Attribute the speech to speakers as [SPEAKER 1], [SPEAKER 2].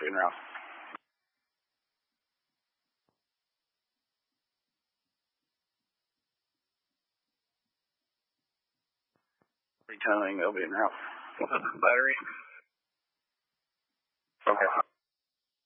[SPEAKER 1] being route. Retelling, they'll be in route. Battery. Okay.